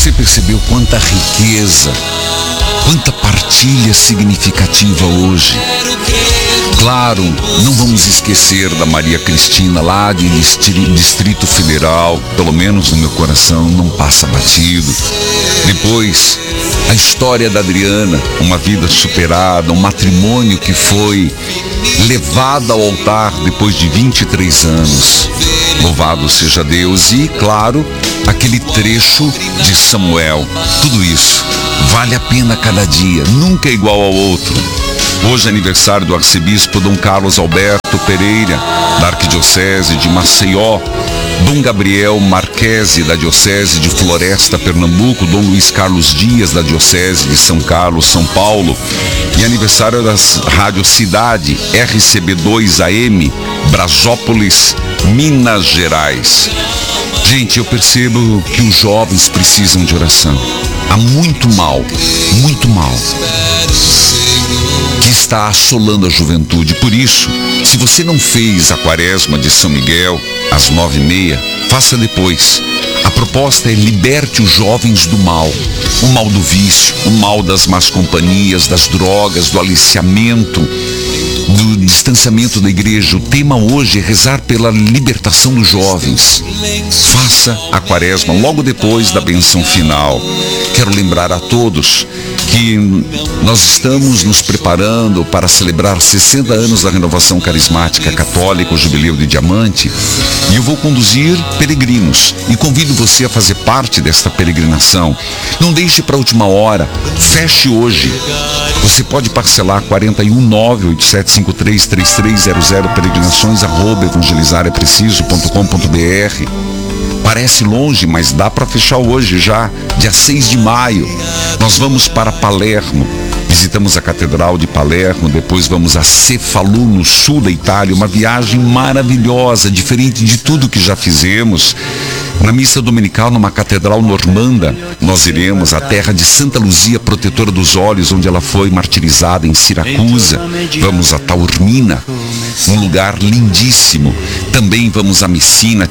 Você percebeu quanta riqueza, quanta partilha significativa hoje? Claro, não vamos esquecer da Maria Cristina lá de Distrito Federal, pelo menos no meu coração não passa batido. Depois, a história da Adriana, uma vida superada, um matrimônio que foi levado ao altar depois de 23 anos. Louvado seja Deus. E, claro, aquele trecho de Samuel. Tudo isso vale a pena cada dia, nunca é igual ao outro. Hoje é aniversário do arcebispo Dom Carlos Alberto Pereira, da Arquidiocese de Maceió, Dom Gabriel Marquese, da Diocese de Floresta, Pernambuco, Dom Luiz Carlos Dias, da Diocese de São Carlos, São Paulo, e aniversário das Rádio Cidade, RCB2 AM, Brasópolis, Minas Gerais. Gente, eu percebo que os jovens precisam de oração. Há muito mal que está assolando a juventude. Por isso, se você não fez a quaresma de São Miguel às 9h30, faça depois. A proposta é liberte os jovens do mal. O mal do vício, o mal das más companhias, das drogas, do aliciamento, do distanciamento da igreja. O tema hoje é rezar pela libertação dos jovens. Faça a quaresma logo depois da bênção final. Quero lembrar a todos que nós estamos nos preparando para celebrar 60 anos da renovação carismática católica, o Jubileu de Diamante, e eu vou conduzir peregrinos e convido você a fazer parte desta peregrinação. Não deixe para a última hora, feche hoje. Você pode parcelar 419-8753-3300, peregrinações@evangelizarepreciso.com.br. Parece longe, mas dá para fechar hoje já, dia 6 de maio. Nós vamos para Palermo, visitamos a Catedral de Palermo, depois vamos a Cefalù, no sul da Itália, uma viagem maravilhosa, diferente de tudo que já fizemos. Na missa dominical, numa catedral normanda, nós iremos à terra de Santa Luzia, protetora dos olhos, onde ela foi martirizada, em Siracusa. Vamos a Taormina, um lugar lindíssimo. Também vamos a Messina,